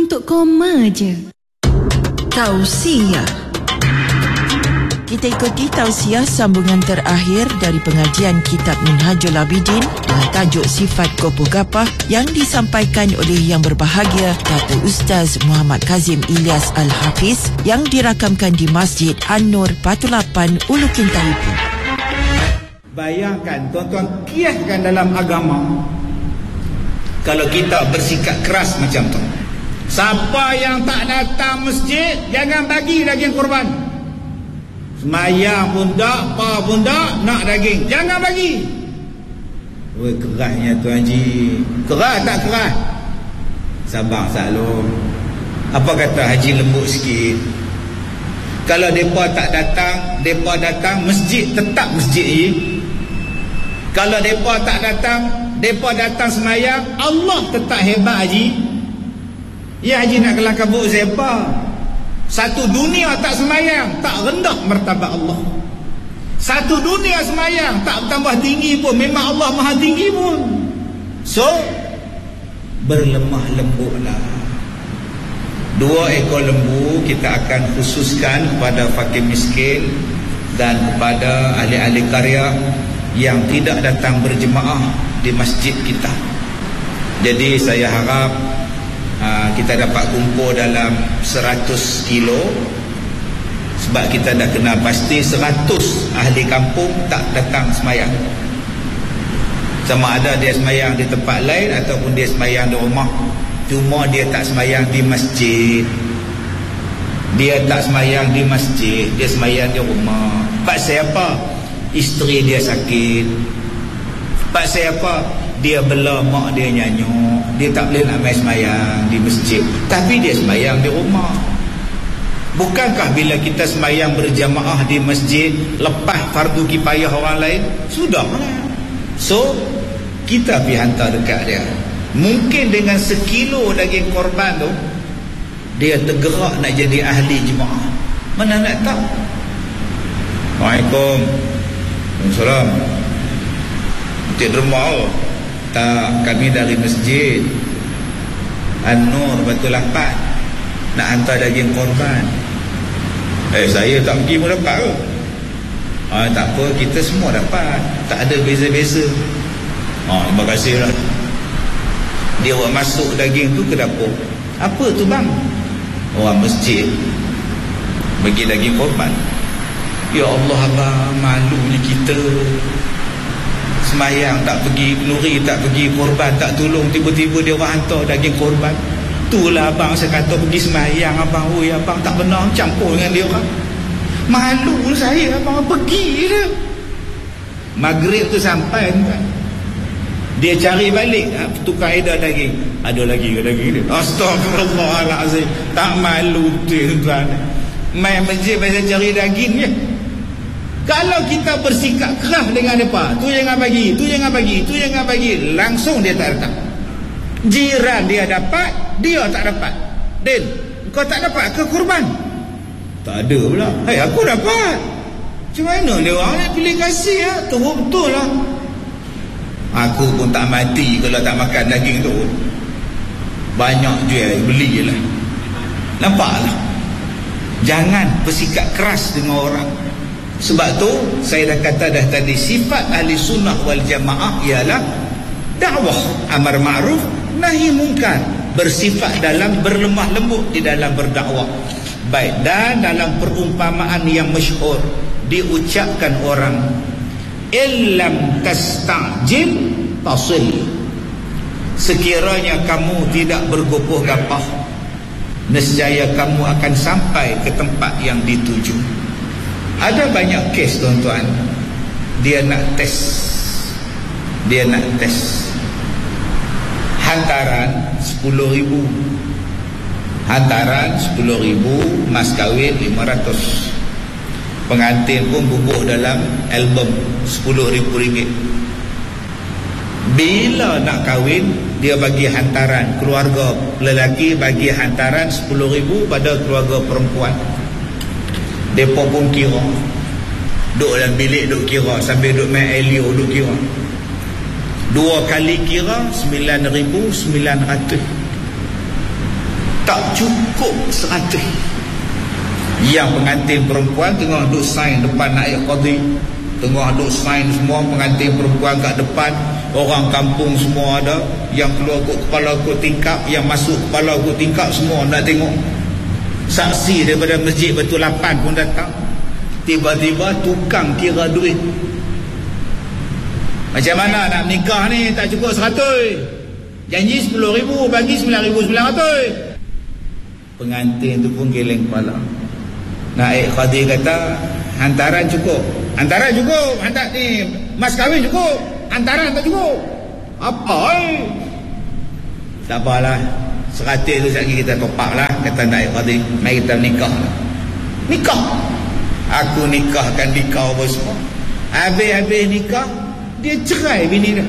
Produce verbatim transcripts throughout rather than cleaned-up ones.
untuk koma je. Tausiah. Kita ikuti tausiah sambungan terakhir dari pengajian Kitab Minhajul Abidin dengan tajuk Sifat Kopoh Gapah yang disampaikan oleh Yang Berbahagia Datuk Ustaz Muhammad Kazim Ilyas Al-Hafiz yang dirakamkan di Masjid An-Nur Batu Lapan, Ulu Kintaipu. Bayangkan tuan-tuan, kiaskan dalam agama kalau kita bersikap keras macam tu. Siapa yang tak datang masjid, jangan bagi daging korban. Semayang pun tak, apa pun tak, nak daging, jangan bagi. Weh, kerasnya Tuan Haji. Keras tak keras? Sabar Saklum. Apa kata Haji lembut sikit? Kalau mereka tak datang, mereka datang, masjid tetap masjid je. Kalau mereka tak datang, mereka datang semayang, Allah tetap hebat Haji. Ya Haji nak kelah kabut siapa? Satu dunia tak semayang, tak rendah martabat Allah. Satu dunia semayang, tak tambah tinggi pun, memang Allah maha tinggi pun. So, berlemah lembutlah. Dua ekor lembu kita akan khususkan kepada fakir miskin dan kepada ahli-ahli karya yang tidak datang berjemaah di masjid kita. Jadi saya harap Uh, kita dapat kumpul dalam seratus kilo, sebab kita dah kenal pasti seratus ahli kampung tak datang semayang. Sama ada dia semayang di tempat lain ataupun dia semayang di rumah, cuma dia tak semayang di masjid. Dia tak semayang di masjid, dia semayang di rumah. Pasal apa? Isteri dia sakit. Pasal apa? Dia bela mak dia nyanyuk, dia tak boleh nak main semayang di masjid, tapi dia semayang di rumah. Bukankah bila kita semayang berjamaah di masjid lepas fardu kifayah orang lain, sudahlah. So kita pergi hantar dekat dia. Mungkin dengan sekilo daging korban tu dia tergerak nak jadi ahli jemaah. Mana nak tahu. Waalaikumsalam. Waalaikumsalam. Cik Derma. Tak, kami dari masjid An-Nur Batu Lapan nak hantar daging korban. Eh, saya tak pergi pun dapat ke? Ah, tak apa, kita semua dapat, tak ada beza-beza. Ah, terima kasih lah. Dia buat masuk daging tu ke dapur. Apa tu bang? Orang masjid bagi daging korban. Ya Allah abang, malunya kita. Semayang tak pergi, nuri tak pergi, korban tak tolong, tiba-tiba dia orang hantar daging korban. Itulah abang saya kata pergi semayang abang. Oi abang tak benar campur dengan dia orang. Malu saya abang, pergi je. Maghrib tu sampai kan, dia cari balik tukar edar daging. Ada lagi ke daging dia? Astagfirullahalazim. Tak malu tuan-tuan. Main masjid pasal cari daging je. Kalau kita bersikap keras dengan mereka, tu jangan bagi, tu jangan bagi, tu jangan bagi, langsung dia tak datang. Jiran dia dapat, dia tak dapat. Din, kau tak dapat ke kurban? Tak ada pula. Hai, aku dapat. Macam mana dia orang ni pilih kasih ya? Teruk betul lah. Aku pun tak mati kalau tak makan daging tu. Banyak jual, beli je lah. Nampaklah. Jangan bersikap keras dengan orang. Sebab tu saya dah kata dah tadi, sifat ahli sunnah wal jamaah ialah dakwah amar ma'ruf nahi mungkar, bersifat dalam berlemah lembut di dalam berdakwah. Baik, dan dalam perumpamaan yang masyhur diucapkan orang, illam tastajil tasil, sekiranya kamu tidak bergopoh gapah, nescaya kamu akan sampai ke tempat yang dituju. Ada banyak kes tuan-tuan, dia nak test, dia nak test hantaran sepuluh ribu, hantaran sepuluh ribu, mas kahwin lima ratus, pengantin pun bubuh dalam album sepuluh ribu ringgit. Bila nak kahwin, dia bagi hantaran, keluarga lelaki bagi hantaran sepuluh ribu pada keluarga perempuan. Mereka pun kira, duduk dalam bilik duduk kira, sambil duduk main Elio duduk kira. Dua kali kira sembilan ribu sembilan ratus. tak cukup seratus. Yang pengantin perempuan tengah duk sign depan naib qadi, tengah duk sign semua, pengantin perempuan kat depan, orang kampung semua ada, yang keluar kot kepala kot tingkap, yang masuk kepala kot tingkap, semua nak tengok. Saksi daripada masjid Batu Lapan pun datang. Tiba-tiba tukang kira duit. Macam mana nak nikah ni, tak cukup seratus, janji sepuluh ribu, bagi sembilan ribu sembilan ratus. Pengantin tu pun geleng kepala. Naib qadi kata, hantaran cukup. Hantaran cukup, hantar ni mas kahwin cukup, hantaran tak cukup. Apa eh? Tak apalah, seratus tu sekali kita topak lah, kata naib qadi. Mari kita nikah. Nikah. Aku nikahkan di kau apa semua. Habis-habis nikah, dia cerai bini dia.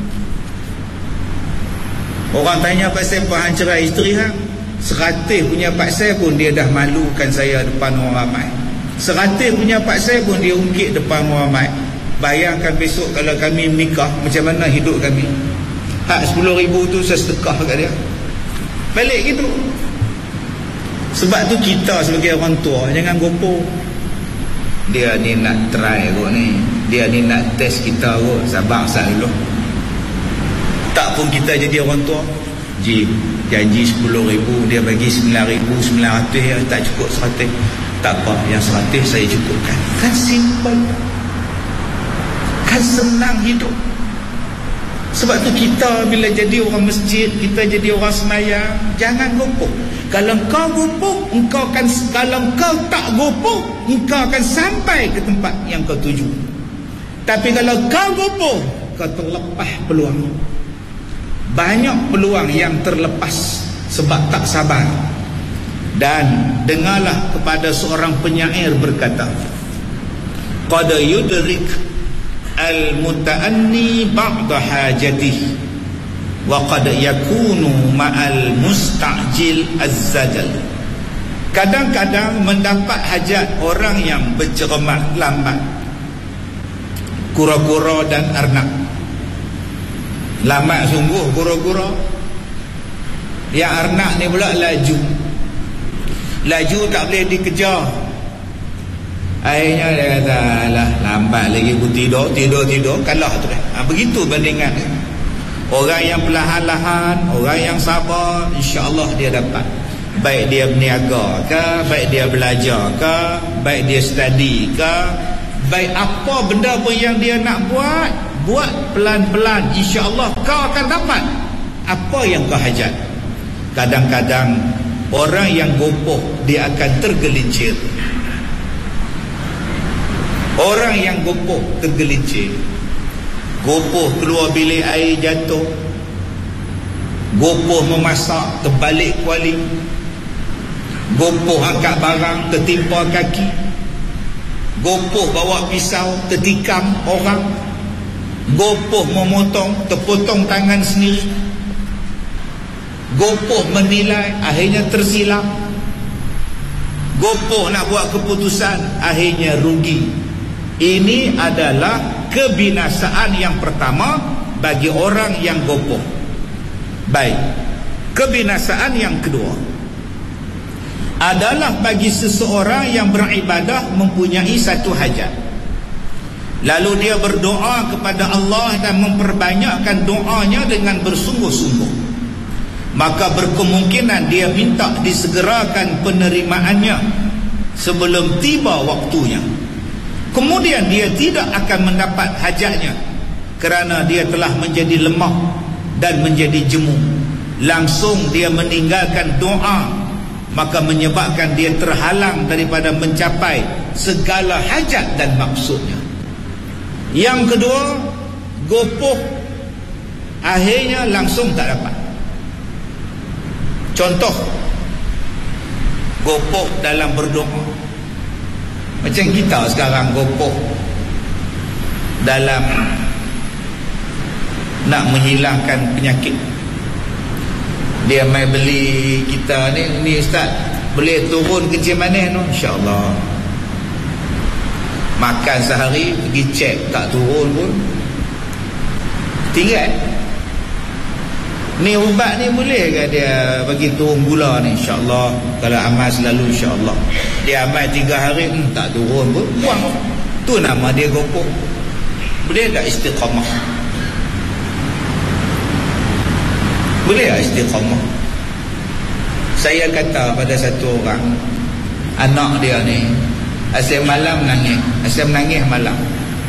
Orang tanya pasal apa hang cerai isteri hang? Seratus punya pak saya pun dia dah malukan saya depan orang ramai. Seratus punya pak saya pun dia ungkit depan orang ramai. Bayangkan besok kalau kami menikah, macam mana hidup kami. Hak sepuluh ribu tu saya sedekah kat dia. Balik gitu. Sebab tu kita sebagai orang tua jangan gopoh. Dia ni nak try kot ni, dia ni nak test kita kot. Sabar sat dulu. Tak pun kita jadi orang tua, Ji, janji sepuluh ribu, dia bagi sembilan ribu sembilan ratus, ya, tak cukup seratus. Tak apa, yang seratus saya cukupkan. Kan simple, kan senang hidup. Sebab tu kita bila jadi orang masjid, kita jadi orang semayang, jangan gopoh. Kalau kau gopoh, engkau akan, kalau kau tak gopoh, engkau akan sampai ke tempat yang kau tuju. Tapi kalau kau gopoh, kau terlepas peluang. Banyak peluang yang terlepas sebab tak sabar. Dan dengarlah kepada seorang penyair berkata, qad yudrik al-muta'anni ba'da hajatihi wa qad yakunu ma'al musta'jil az-zajal. Kadang-kadang mendapat hajat orang yang bercermat lambat, kura-kura dan arnab. Lambat sungguh kura-kura. Yang arnab ni pula laju. Laju tak boleh dikejar. Akhirnya dia kata, alah, lambat lagi aku tidur, tidur-tidur, kalah tu dah. Ha, begitu bandingan. Orang yang perlahan-lahan, orang yang sabar, insya-Allah dia dapat. Baik dia berniaga ke, baik dia belajar ke, baik dia study ke, baik apa benda pun yang dia nak buat, buat pelan-pelan, insya-Allah kau akan dapat apa yang kau hajat. Kadang-kadang orang yang gopoh dia akan tergelincir. Orang yang gopoh tergelincir. Gopoh keluar bilik air jatuh, gopoh memasak terbalik kuali, gopoh angkat barang tertimpa kaki, gopoh bawa pisau tertikam orang, gopoh memotong terpotong tangan sendiri, gopoh menilai akhirnya tersilap, gopoh nak buat keputusan akhirnya rugi. Ini adalah kebinasaan yang pertama bagi orang yang gopoh. Baik, kebinasaan yang kedua adalah bagi seseorang yang beribadah mempunyai satu hajat, lalu dia berdoa kepada Allah dan memperbanyakkan doanya dengan bersungguh-sungguh, maka berkemungkinan dia minta disegerakan penerimaannya sebelum tiba waktunya. Kemudian dia tidak akan mendapat hajatnya kerana dia telah menjadi lemah dan menjadi jemu. Langsung dia meninggalkan doa, maka menyebabkan dia terhalang daripada mencapai segala hajat dan maksudnya. Yang kedua, gopoh akhirnya langsung tak dapat. Contoh, gopoh dalam berdoa. Macam kita sekarang gopoh dalam nak menghilangkan penyakit. Dia mai beli kita ni, ni ustaz, boleh turun kencing manis tu? InsyaAllah. Makan sehari, pergi cek tak turun pun, tinggal. Ni ubat ni boleh ke dia bagi turun gula ni? InsyaAllah. Kalau amal selalu insyaAllah. Dia amal tiga hari hmm, tak turun pun, buang. Tu nama dia gopoh. Boleh tak istiqamah? Boleh tak istiqamah? Saya kata pada satu orang, anak dia ni asyik malam nangis, asyik menangis malam.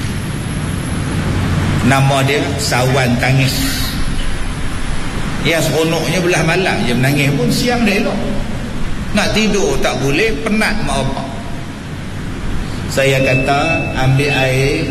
Nama dia Sawan Tangis. Ya, seronoknya belah malam je menangis pun, siang dah elok. Nak tidur tak boleh, penat mak bapak. Saya kata ambil air,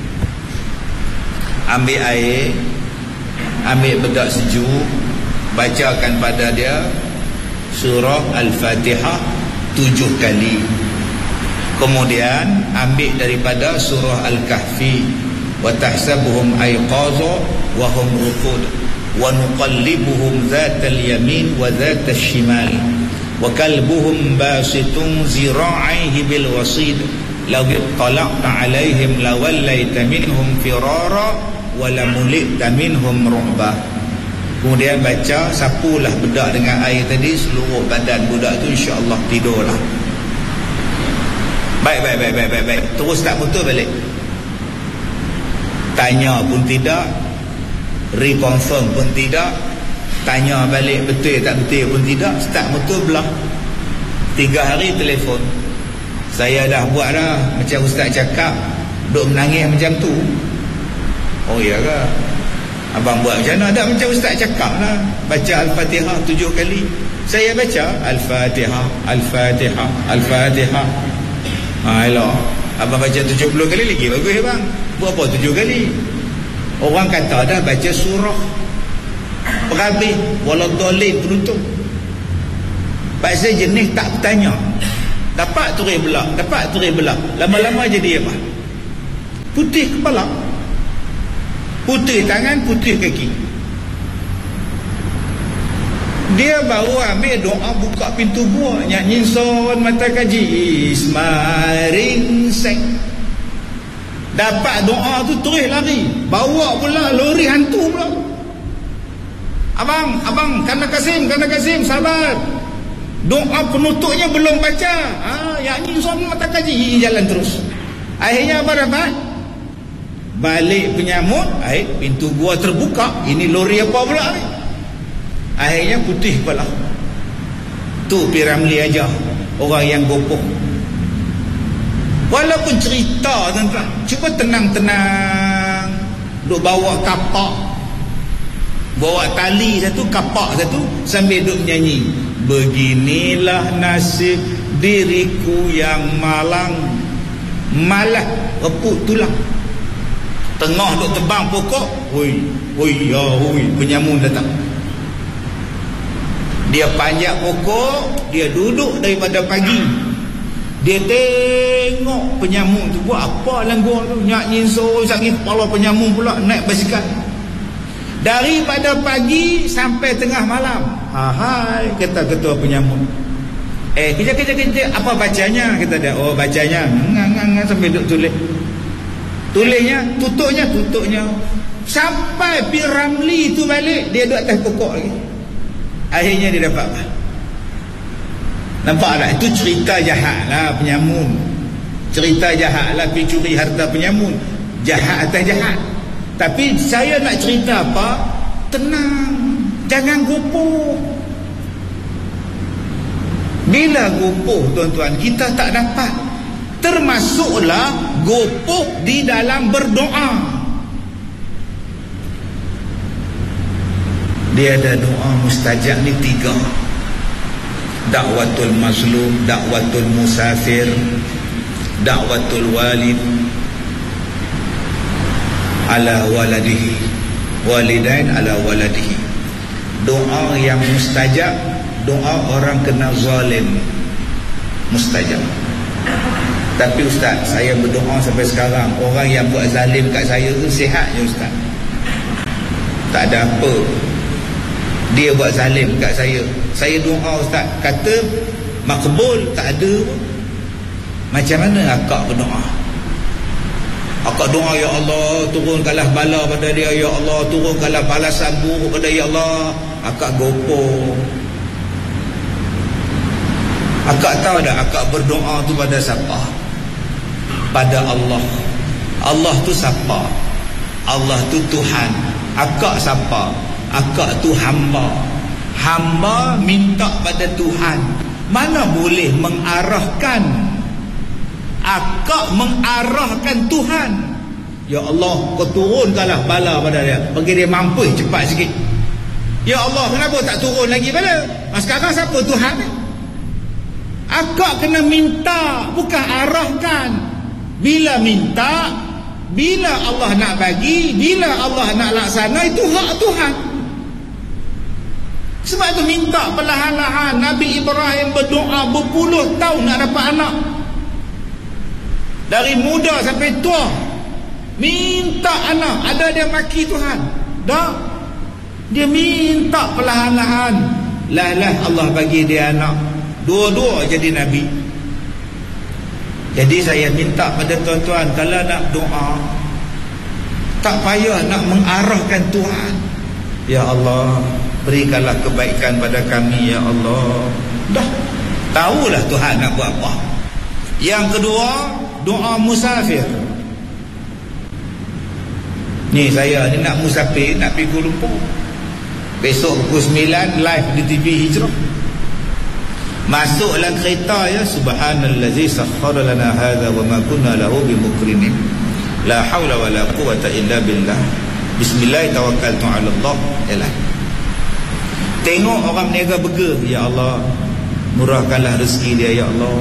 ambil air, ambil bedak sejuk, bacakan pada dia surah Al-Fatihah tujuh kali. Kemudian ambil daripada surah Al-Kahfi, wa tahsabuhum ayqaza wa hum ruqud wa nuqallibuhum zatal yamin wa zatal shimal wa kalbuhum basitun zira'ihi bil wasid law ittala'ta 'alaihim lawallaita minhum firara wa lamulita minhum ru'ba. Kemudian baca, sapulah bedak dengan air tadi, seluruh badan budak tu insya-Allah tidurlah. Baik baik baik baik baik baik. Terus tak betul balik. Tanya pun tidak, reconfirm pun tidak, tanya balik betul tak betul pun tidak, start betul belah. Tiga hari telefon, saya dah buat dah macam ustaz cakap, duk menangis macam tu. Oh iya ke? Abang buat macam mana? Tak macam ustaz cakap lah, baca Al-Fatihah tujuh kali. Saya baca Al-Fatihah, Al-Fatihah, Al-Fatihah. Ha, elok. Abang baca tujuh puluh kali lagi bagus ya bang. Buat apa tujuh kali? Orang kata dah baca surah Perhabis Waladhalin penutup. Bahasa jenis tak bertanya, dapat turis belak, dapat turis belak, lama-lama jadi apa? Putih kepala, putih tangan, putih kaki. Dia baru ambil doa buka pintu gua, nyanyi son mata kaji ismaring sek. Dapat doa tu terus lari, bawa pula lori hantu pula. Abang, abang, Kana Kasim, Kana Kasim, sabar. Doa penutupnya belum baca. Ah, nyanyi son mata kaji, jalan terus. Akhirnya apa dapat? Balik penyamut, eh, pintu gua terbuka. Ini lori apa pula ni? Akhirnya putih kepala. Tu P. Ramli aja, orang yang gopoh. Walaupun cerita tentang, cuba tenang-tenang, duk bawa kapak, bawa tali satu, kapak satu, sambil duk nyanyi. Beginilah nasib diriku yang malang, malah reput tulang. Tengah duk tebang pokok, oi, oi, ya, oi, penyamun datang. Dia panjat pokok, dia duduk daripada pagi. Dia tengok penyamun tu buat apa dalam gua tu. Nyanyi so sakit kepala penyamun pula, naik basikal. Daripada pagi sampai tengah malam. Ha, hai, kata ketua penyamun. Eh, kejap-kejap-kejap, apa bacanya? Kata dia, oh bacanya. Ngang-ngang sampai duduk tulis. Tulisnya, tutupnya, tutupnya. Sampai P. Ramli tu balik, dia duduk atas pokok lagi. Akhirnya dia dapat apa? Nampak tak? Itu cerita jahat lah penyamun. Cerita jahat lah pergi curi harta penyamun. Jahat atas jahat. Tapi saya nak cerita apa? Tenang, jangan gopoh. Bila gopoh tuan-tuan, kita tak dapat. Termasuklah gopoh di dalam berdoa. Dia ada doa mustajab ni tiga. Dakwatul mazlum, dakwatul musafir, dakwatul walid ala waladihi, walidain ala waladihi. Doa yang mustajab, doa orang kena zalim, mustajab. Tapi ustaz, saya berdoa sampai sekarang, orang yang buat zalim kat saya tu sihat je ustaz. Tak ada apa, dia buat zalim kat saya. Saya doa ustaz, kata makbul, tak ada pun. Macam mana akak berdoa? Akak doa, ya Allah, turunkanlah bala pada dia, ya Allah, turunkanlah balasan buruk pada dia, ya Allah. Akak gopoh. Akak tahu tak akak berdoa tu pada siapa? Pada Allah. Allah tu siapa? Allah tu Tuhan. Akak siapa? Akak tu hamba. Hamba minta pada Tuhan. Mana boleh mengarahkan? Akak mengarahkan Tuhan. Ya Allah, kau turunkanlah bala pada dia, bagi dia mampu cepat sikit. Ya Allah, kenapa tak turun lagi bala? Sekarang siapa Tuhan? Akak kena minta, bukan arahkan. Bila minta, bila Allah nak bagi, bila Allah nak laksana, itu hak Tuhan. Sebab itu minta perlahan-lahan. Nabi Ibrahim berdoa berpuluh tahun nak dapat anak. Dari muda sampai tua minta anak. Ada dia maki Tuhan? Tak. Dia minta perlahan-lahan. Lah-lah Allah bagi dia anak. Dua-dua jadi Nabi. Jadi saya minta pada tuan-tuan, kalau nak doa, tak payah nak mengarahkan Tuhan. Ya Allah, berikanlah kebaikan pada kami, ya Allah. Dah tahulah Tuhan nak buat apa. Yang kedua, doa musafir. Ni saya ni nak musafir, nak pergi Kuala Lumpur. Besok pukul sembilan live di T V Hijrah. Masuk dalam kereta, ya, subhanallazi sakhkhara lana hadza wa ma kunna lahu bimukrinin. La haula wala quwwata illa billah. Bismillah tawakkaltu 'ala Allah. Yalah. Tengok orang berniaga burger, ya Allah, murahkanlah rezeki dia, ya Allah.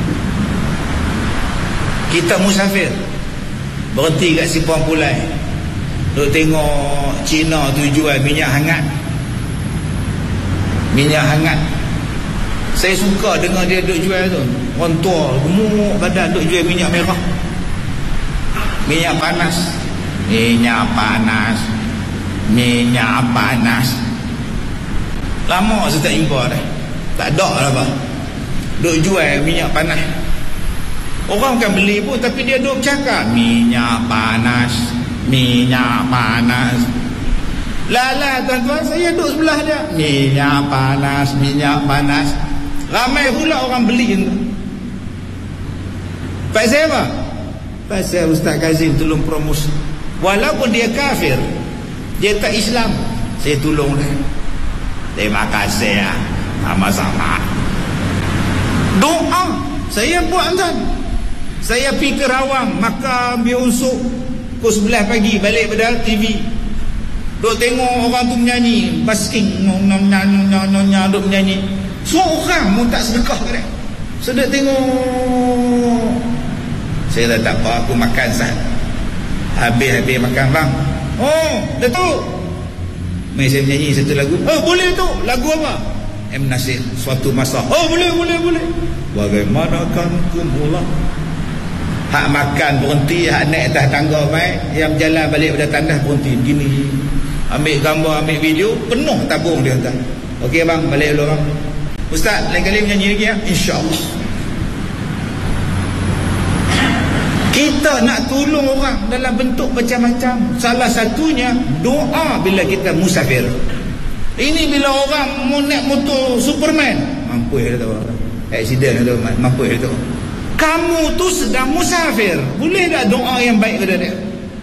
Kita musafir, berhenti kat Simpang Pulai, duk tengok Cina tu jual minyak hangat. Minyak hangat. Saya suka dengar dia duk jual tu. Orang tua, gemuk badan, duk jual minyak merah. Minyak panas. Minyak panas. Minyak panas. Lama saya tak jumpa dah. Tak ada lah apa. Duk jual minyak panas. Orang kan beli pun, tapi dia duk cakap minyak panas. Minyak panas. Lala tuan-tuan, saya duduk sebelah dia. Minyak panas, minyak panas. Ramai pula orang beli tu. Pasal apa? Pasal Ustaz Kazim tolong promosi. Walaupun dia kafir, dia tak Islam, saya tolong dia. Terima kasih ya. Sama-sama. Doa saya buat kan. Saya pergi ke Rawang, maka ambil unsur pukul sebelas pagi, balik pada T V. Duk tengok orang tu menyanyi, basking, nyonya-nyonya duk menyanyi. Seorang pun tak sedekah ke dia. Sedek tengok. Saya dah tak apa, aku makan sah. Habis-habis makan bang. Oh, Datuk. Mai saya menyanyi satu lagu. Oh, boleh tu. Lagu apa? M. Nasir, Suatu Masa. Oh, boleh, boleh, boleh. Bagaimanakan kumula? Hak makan berhenti, hak naik atas tangga mai, yang berjalan balik pada tandas berhenti. Begini. Ambil gambar, ambil video, penuh tabung dia kata. Okey bang, balik dulu bang. Ustaz, lain kali menyanyi lagi ya? InsyaAllah. Kita nak tolong orang dalam bentuk macam-macam. Salah satunya doa bila kita musafir. Ini bila orang mau naik motor Superman, mampu dia tahu. Accident tu, mampu dia tahu. Kamu tu sedang musafir, boleh tak doa yang baik pada dia?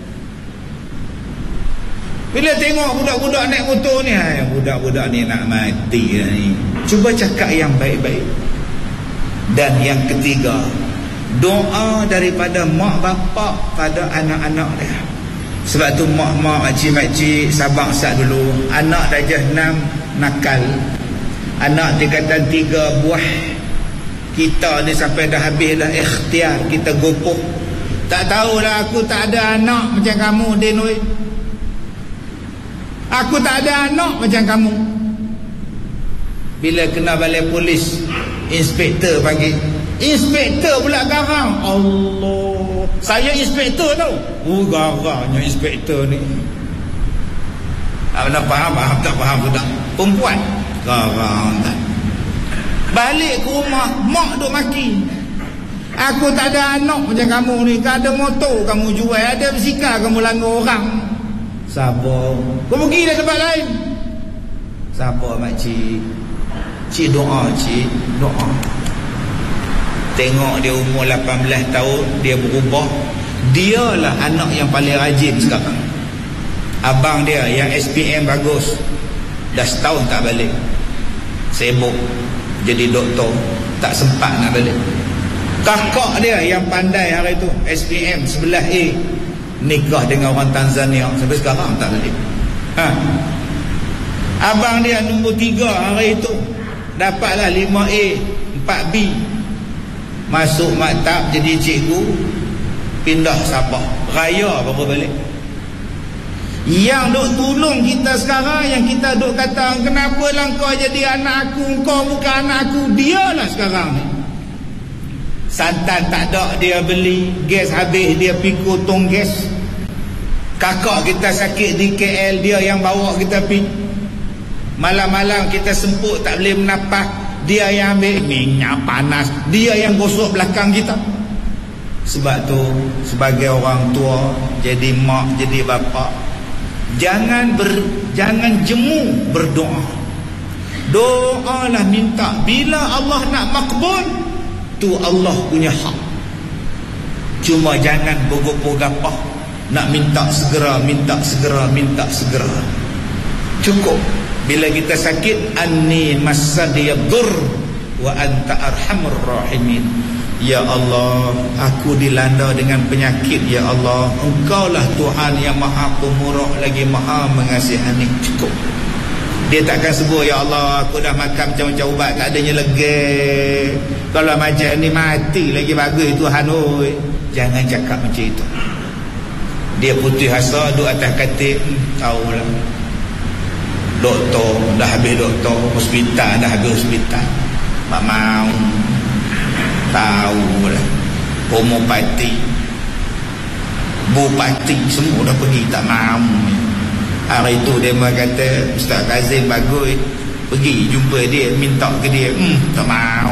Bila tengok budak-budak naik motor ni, hai, budak-budak ni nak mati lah ni. Cuba cakap yang baik-baik. Dan yang ketiga, doa daripada mak bapak pada anak-anak dia. Sebab tu mak-mak, makcik-makcik, sabar sat dulu. Anak darjah enam nakal, anak tingkatan tiga buah. Kita ni sampai dah habis dah ikhtiar, kita gopoh. Tak tahulah aku tak ada anak macam kamu, Denoi. Aku tak ada anak macam kamu. Bila kena balai polis, inspektor panggil. Inspektor pula garang. Allah, saya inspektor tau. Oh, garangnya inspektor ni. Apa nak faham? Faham tak faham sudah? Perempuan garang tak. Balik ke rumah, mak duk maki. Aku tak ada anak macam kamu ni. Kau ada motor kamu jual, ada basikal kamu langgar orang. Sabar. Kau pergi dah tempat lain. Sabar makcik. Cik doa, cik doa. Tengok dia umur lapan belas tahun, dia berubah. Dialah anak yang paling rajin sekarang. Abang dia yang S P M bagus, dah setahun tak balik. Sibuk jadi doktor, tak sempat nak balik. Kakak dia yang pandai hari tu, S P M sebelah A, nikah dengan orang Tanzania, sampai sekarang tak balik. Ha. Abang dia nombor tiga hari itu, dapatlah lima A, empat B, masuk maktab jadi cikgu, pindah Sabah, raya baru balik. Yang duk tolong kita sekarang, yang kita duk kata kenapa lah kau jadi anak aku, kau bukan anak aku, dialah sekarang ni. Santan tak ada dia beli, gas habis dia pikul tong gas. Kakak kita sakit di K L, dia yang bawa kita pergi. Malam-malam kita semput tak boleh menapak, dia yang ambil minyak panas, dia yang gosok belakang kita. Sebab tu sebagai orang tua, jadi mak, jadi bapa, jangan ber, jangan jemu berdoa. Doalah minta. Bila Allah nak makbul, tu Allah punya hak. Cuma jangan bergopoh-gapah nak minta segera, minta segera, minta segera. Cukup bila kita sakit, anni massadiyadur wa anta arhamur rahimin. Ya Allah, aku dilanda dengan penyakit. Ya Allah, Engkaulah Tuhan yang maha pemurah lagi maha mengasihani. Cukup. Dia takkan sebut, ya Allah, aku dah makan macam-macam ubat, tak adanya lega. Kalau macam ni mati lagi bagus Tuhan. Oi, jangan cakap macam itu. Dia putih asa duduk atas katil, hmm, tahulah. Doktor dah habis doktor, hospital dah habis hospital, tak mau. Tahulah. Homopati, bupati semua dah pergi, tak mau. Hari itu dia kata Ustaz Kazim bagus, pergi jumpa dia, minta ke dia, hmm, tak mau.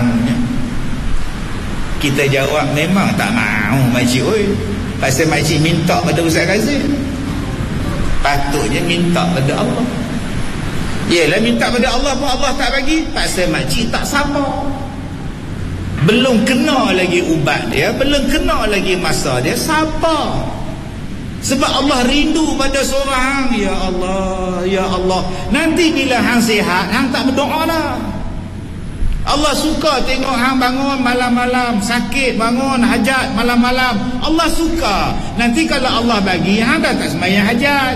Kita jawab memang tak mau makcik. Oi, pasal makcik minta pada Ustaz Kazim, patutnya minta pada Allah. Yelah, minta pada Allah pun Allah tak bagi, pasal makcik tak sabar. Belum kena lagi ubat dia, belum kena lagi masa dia, sabar. Sebab Allah rindu pada seorang. Ya Allah, ya Allah, nanti bila hang sihat, hang tak berdoa dah. Allah suka tengok hang bangun malam-malam, sakit bangun hajat malam-malam. Allah suka. Nanti kalau Allah bagi, hang dah tak sembahyang hajat.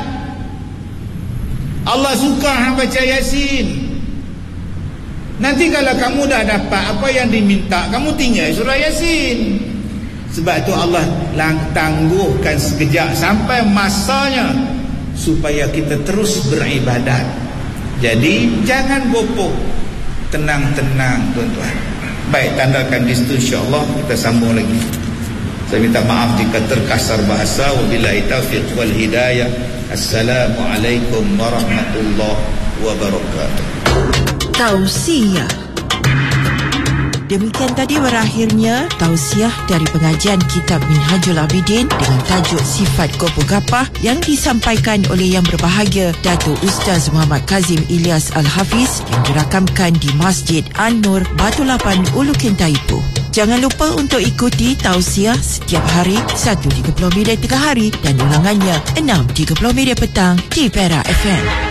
Allah suka hang baca Yasin. Nanti kalau kamu dah dapat apa yang diminta, kamu tinggal surah Yasin. Sebab tu Allah tangguhkan sekejap sampai masanya supaya kita terus beribadat. Jadi jangan gopoh, tenang-tenang tuan-tuan. Baik, tandakan di situ, insya-Allah kita sambung lagi. Saya minta maaf jika terkasar bahasa. Wabillahi taufiq wal hidayah. Assalamualaikum warahmatullahi wabarakatuh. Tausiah. Demikian tadi berakhirnya tausiah dari pengajian kitab Minhajul Abidin dengan tajuk Sifat Gopoh Gapah yang disampaikan oleh Yang Berbahagia Datuk Ustaz Muhammad Kazim Ilyas Al-Hafiz yang dirakamkan di Masjid An-Nur, Batu Lapan, Ulu Kentaipu. Jangan lupa untuk ikuti tausiah setiap hari satu tiga puluh minit tengah hari dan ulangannya enam tiga puluh minit petang di Perak F M.